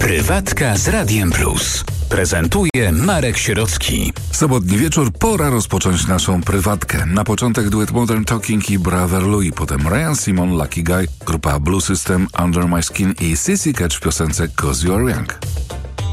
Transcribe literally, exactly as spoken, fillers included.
Prywatka z Radiem Plus. Prezentuje Marek Sierocki. Sobotni wieczór, pora rozpocząć naszą prywatkę. Na początek duet Modern Talking i Brother Louie, potem Ryan Simon, Lucky Guy, grupa Blue System, Under My Skin i Sissy Catch w piosence Cause You Are Young.